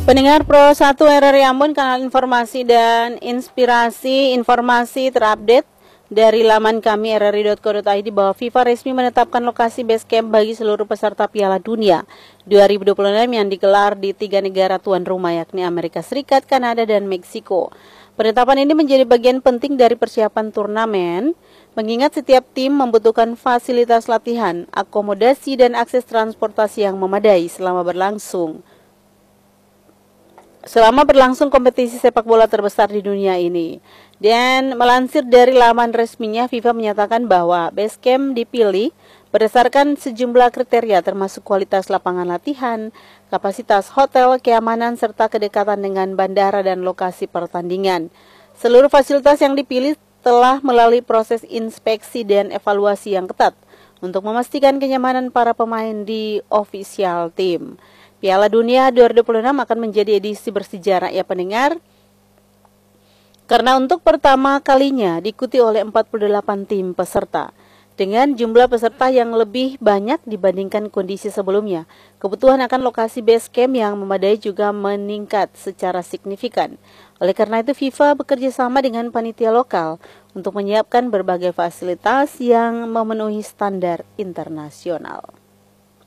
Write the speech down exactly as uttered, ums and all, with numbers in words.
Pendengar Pro satu R R I Ambon, kanal informasi dan inspirasi, informasi terupdate dari laman kami r r i dot co dot i d bahwa FIFA resmi menetapkan lokasi base camp bagi seluruh peserta Piala Dunia dua ribu dua puluh enam yang digelar di tiga negara tuan rumah, yakni Amerika Serikat, Kanada, dan Meksiko. Penetapan ini menjadi bagian penting dari persiapan turnamen, mengingat setiap tim membutuhkan fasilitas latihan, akomodasi, dan akses transportasi yang memadai selama berlangsung. Selama berlangsung kompetisi sepak bola terbesar di dunia ini. Dan melansir dari laman resminya, FIFA menyatakan bahwa base camp dipilih berdasarkan sejumlah kriteria termasuk kualitas lapangan latihan, kapasitas hotel, keamanan, serta kedekatan dengan bandara dan lokasi pertandingan. Seluruh fasilitas yang dipilih telah melalui proses inspeksi dan evaluasi yang ketat untuk memastikan kenyamanan para pemain di official team. Piala Dunia dua ribu dua puluh enam akan menjadi edisi bersejarah ya pendengar, karena untuk pertama kalinya diikuti oleh empat puluh delapan tim peserta. Dengan jumlah peserta yang lebih banyak dibandingkan kondisi sebelumnya, kebutuhan akan lokasi base camp yang memadai juga meningkat secara signifikan. Oleh karena itu, FIFA bekerja sama dengan panitia lokal untuk menyiapkan berbagai fasilitas yang memenuhi standar internasional.